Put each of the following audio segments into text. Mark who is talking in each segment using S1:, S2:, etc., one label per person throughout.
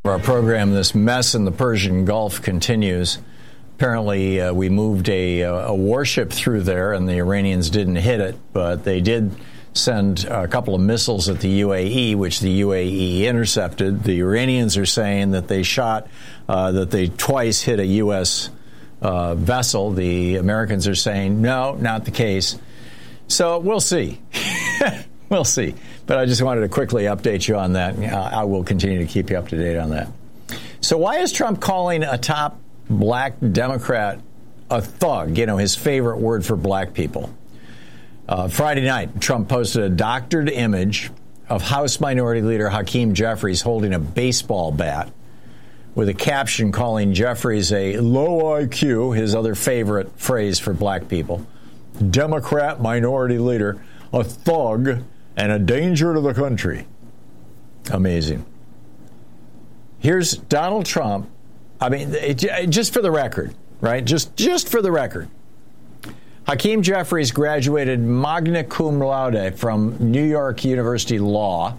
S1: Our program, this mess in the Persian Gulf continues. Apparently, we moved a warship through there, and the Iranians didn't hit it, but they did send a couple of missiles at the UAE, which the UAE intercepted. The Iranians are saying that they shot, that they twice hit a U.S. Vessel. The Americans are saying, no, not the case. So we'll see. We'll see. But I just wanted to quickly update you on that. I will continue to keep you up to date on that. So why is Trump calling a top black Democrat a thug? You know, his favorite word for black people. Friday night, Trump posted a doctored image of House Minority Leader Hakeem Jeffries holding a baseball bat with a caption calling Jeffries a low IQ, his other favorite phrase for black people, Democrat Minority Leader, a thug, and a danger to the country. Amazing. Here's Donald Trump. I mean, just for the record, right? Just for the record. Hakeem Jeffries graduated magna cum laude from New York University Law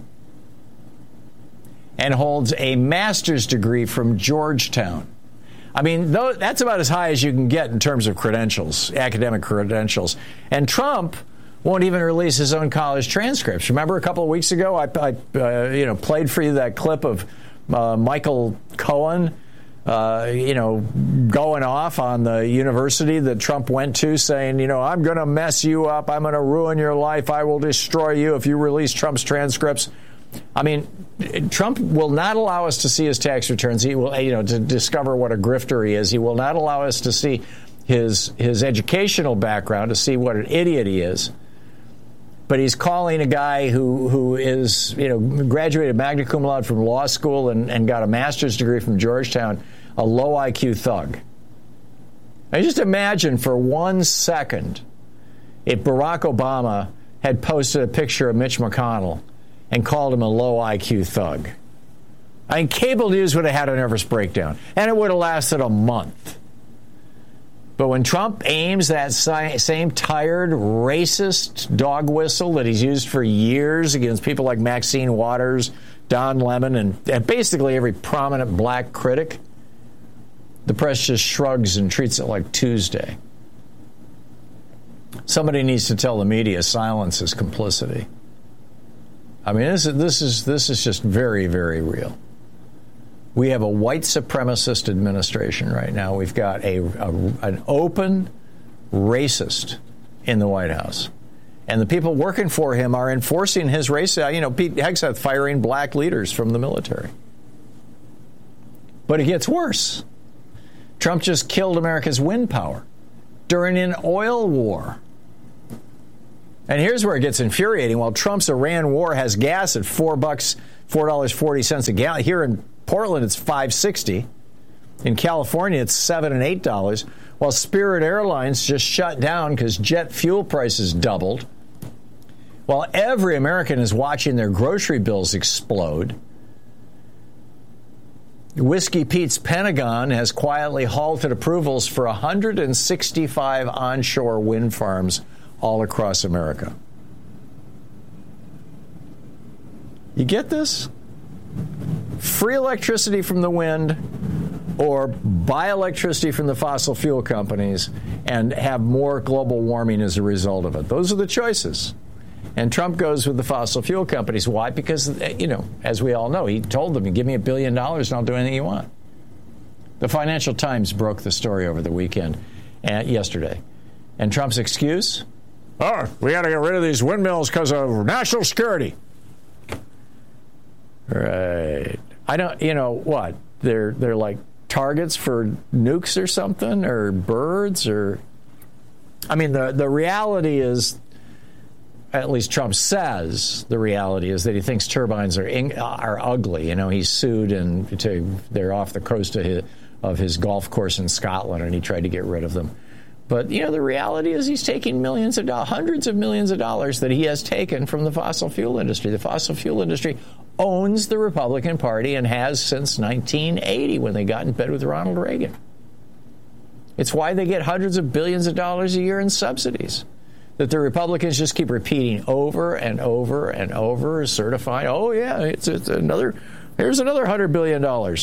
S1: and holds a master's degree from Georgetown. I mean, that's about as high as you can get in terms of credentials, academic credentials. And Trump won't even release his own college transcripts. Remember a couple of weeks ago, I played for you that clip of Michael Cohen, going off on the university that Trump went to, saying, I'm going to mess you up. I'm going to ruin your life. I will destroy you if you release Trump's transcripts. I mean, Trump will not allow us to see his tax returns. He will, to discover what a grifter he is. He will not allow us to see his educational background, to see what an idiot he is. But he's calling a guy who is, graduated magna cum laude from law school and got a master's degree from Georgetown, a low IQ thug. Now, just imagine for 1 second if Barack Obama had posted a picture of Mitch McConnell and called him a low IQ thug. I mean, cable news would have had a nervous breakdown, and it would have lasted a month. But when Trump aims that same tired, racist dog whistle that he's used for years against people like Maxine Waters, Don Lemon, and basically every prominent black critic, the press just shrugs and treats it like Tuesday. Somebody needs to tell the media silence is complicity. I mean, this is just very, very real. We have a white supremacist administration right now. We've got an open racist in the White House. And the people working for him are enforcing his race. Pete Hegseth firing black leaders from the military. But it gets worse. Trump just killed America's wind power during an oil war. And here's where it gets infuriating. While Trump's Iran war has gas at $4.40 a gallon, here in Portland, it's $5.60. In California, it's $7 and $8. While Spirit Airlines just shut down because jet fuel prices doubled. While every American is watching their grocery bills explode. Whiskey Pete's Pentagon has quietly halted approvals for 165 onshore wind farms all across America. You get this? Free electricity from the wind or buy electricity from the fossil fuel companies and have more global warming as a result of it. Those are the choices. And Trump goes with the fossil fuel companies. Why? Because, as we all know, he told them, give me $1 billion and I'll do anything you want. The Financial Times broke the story over the weekend, yesterday. And Trump's excuse? Oh, we got to get rid of these windmills because of national security. Right. I don't, what? They're like targets for nukes or something, or birds, or... I mean, the reality is, at least Trump says, the reality is that he thinks turbines are ugly. He's sued and they're off the coast of his golf course in Scotland, and he tried to get rid of them. But, the reality is he's taking hundreds of millions of dollars that he has taken from the fossil fuel industry. The fossil fuel industry owns the Republican Party and has since 1980 when they got in bed with Ronald Reagan. It's why they get hundreds of billions of dollars a year in subsidies that the Republicans just keep repeating over and over and over, certifying, oh, yeah, it's another Here's another $100 billion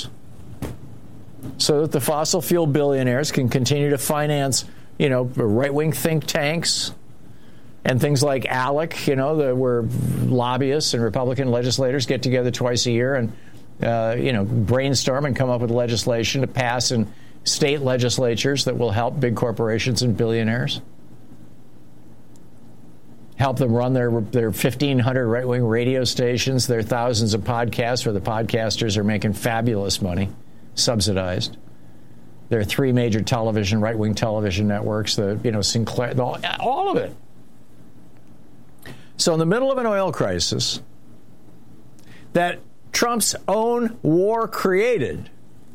S1: so that the fossil fuel billionaires can continue to finance, right-wing think tanks and things like ALEC, where lobbyists and Republican legislators get together twice a year and, brainstorm and come up with legislation to pass in state legislatures that will help big corporations and billionaires. Help them run their 1,500 right-wing radio stations, their thousands of podcasts where the podcasters are making fabulous money, subsidized. There are 3 major right-wing television networks, Sinclair, all of it. So in the middle of an oil crisis that Trump's own war created,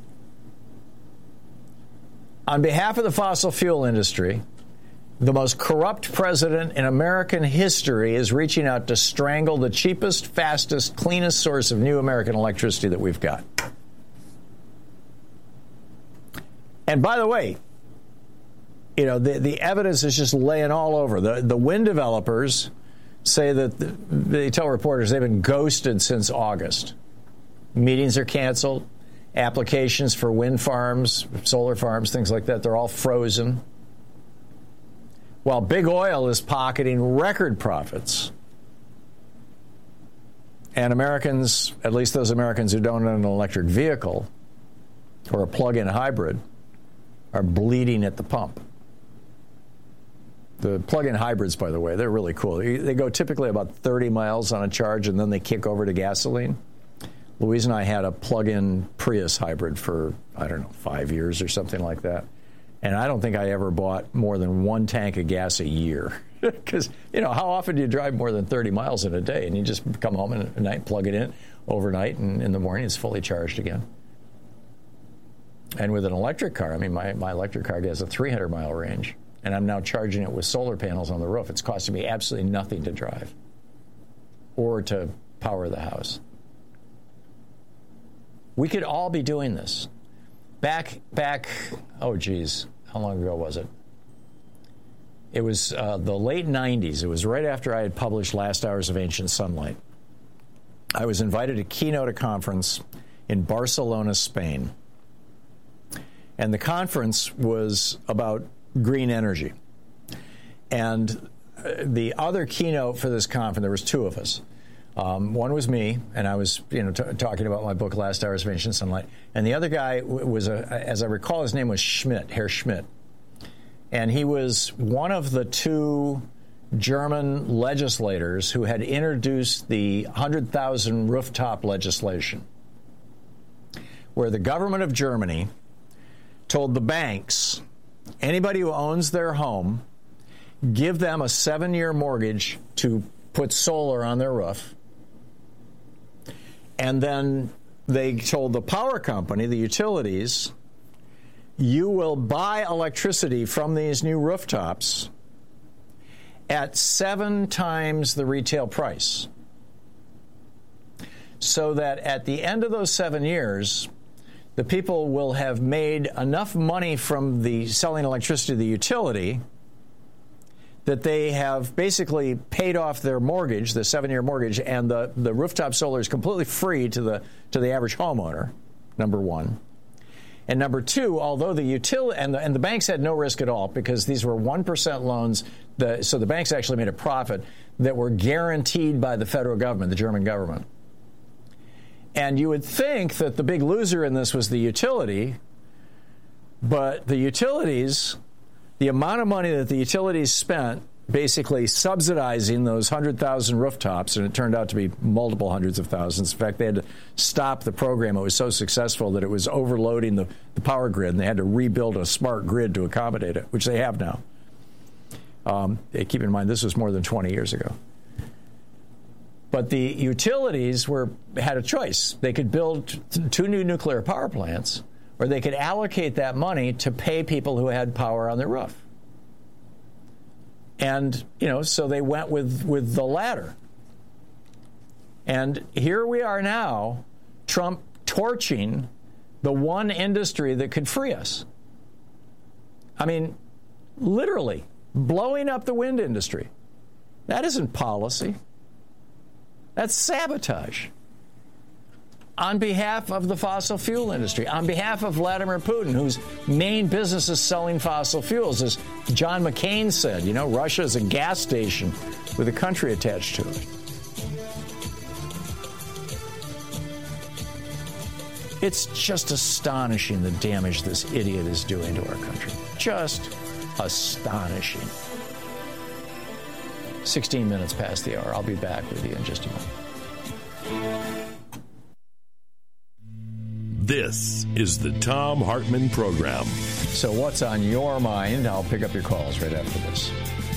S1: on behalf of the fossil fuel industry, the most corrupt president in American history is reaching out to strangle the cheapest, fastest, cleanest source of new American electricity that we've got. And by the way, the evidence is just laying all over. The wind developers say that they tell reporters they've been ghosted since August. Meetings are canceled. Applications for wind farms, solar farms, things like that, they're all frozen. While big oil is pocketing record profits. And Americans, at least those Americans who don't own an electric vehicle or a plug-in hybrid, are bleeding at the pump. The plug-in hybrids, by the way, they're really cool. They go typically about 30 miles on a charge, and then they kick over to gasoline. Louise and I had a plug-in Prius hybrid for, 5 years or something like that. And I don't think I ever bought more than 1 tank of gas a year. Because, how often do you drive more than 30 miles in a day? And you just come home at night, plug it in overnight, and in the morning it's fully charged again. And with an electric car, my electric car has a 300-mile range. And I'm now charging it with solar panels on the roof. It's costing me absolutely nothing to drive or to power the house. We could all be doing this. Back, how long ago was it? It was the late 90s. It was right after I had published Last Hours of Ancient Sunlight. I was invited to keynote a conference in Barcelona, Spain. And the conference was about green energy. And the other keynote for this conference, there was 2 of us. One was me, and I was, talking about my book, Last Hours of Ancient Sunlight. And the other guy was, as I recall, his name was Schmidt, Herr Schmidt. And he was one of the 2 German legislators who had introduced the 100,000 rooftop legislation, where the government of Germany told the banks, anybody who owns their home, give them a 7-year mortgage to put solar on their roof. And then they told the power company, the utilities, you will buy electricity from these new rooftops at 7 times the retail price. So that at the end of those 7 years, the people will have made enough money from the selling electricity to the utility that they have basically paid off their mortgage, the 7-year mortgage, and the rooftop solar is completely free to the average homeowner, number one. And number 2, although the utility and the banks had no risk at all because these were 1% loans, so the banks actually made a profit that were guaranteed by the federal government, the German government. And you would think that the big loser in this was the utility, but the utilities, the amount of money that the utilities spent basically subsidizing those 100,000 rooftops, and it turned out to be multiple hundreds of thousands. In fact, they had to stop the program. It was so successful that it was overloading the power grid, and they had to rebuild a smart grid to accommodate it, which they have now. Keep in mind, this was more than 20 years ago. But the utilities had a choice. They could build 2 new nuclear power plants, or they could allocate that money to pay people who had power on their roof. And, so they went with the latter. And here we are now, Trump torching the one industry that could free us. I mean, literally blowing up the wind industry. That isn't policy. That's sabotage. on behalf of the fossil fuel industry, on behalf of Vladimir Putin, whose main business is selling fossil fuels. As John McCain said, Russia is a gas station with a country attached to it. It's just astonishing the damage this idiot is doing to our country. Just astonishing. 16 minutes past the hour. I'll be back with you in just a moment.
S2: This is the Thom Hartmann Program.
S1: So what's on your mind? I'll pick up your calls right after this.